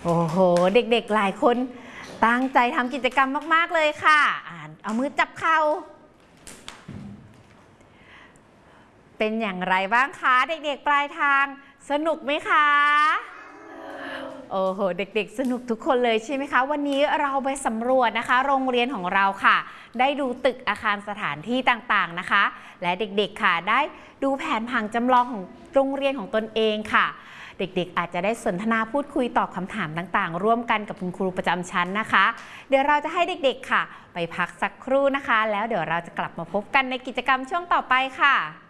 โอ้โหเด็กๆหลายคนตั้งใจทำกิจกรรมมากๆเลยค่ะเอามือจับเข่าเป็นอย่างไรบ้างคะเด็กๆปลายทางสนุกไหมคะโอ้โหเด็กๆสนุกทุกคนเลยใช่ไหมคะวันนี้เราไปสำรวจนะคะโรงเรียนของเราค่ะได้ดูตึกอาคารสถานที่ต่างๆนะคะและเด็กๆค่ะได้ดูแผนผังจำลองของโรงเรียนของตนเองค่ะเด็กๆอาจจะได้สนทนาพูดคุยตอบคำถามต่างๆร่วมกันกับคุณครูประจำชั้นนะคะเดี๋ยวเราจะให้เด็กๆค่ะไปพักสักครู่นะคะแล้วเดี๋ยวเราจะกลับมาพบกันในกิจกรรมช่วงต่อไปค่ะ